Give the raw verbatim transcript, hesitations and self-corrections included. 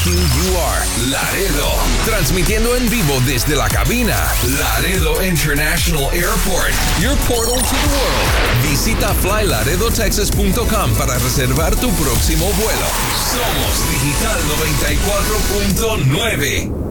Q U R, Laredo. Transmitiendo en vivo desde la cabina. Laredo International Airport, your portal to the world. Visita fly laredo texas punto com para reservar tu próximo vuelo. Somos Digital noventa y cuatro punto nueve.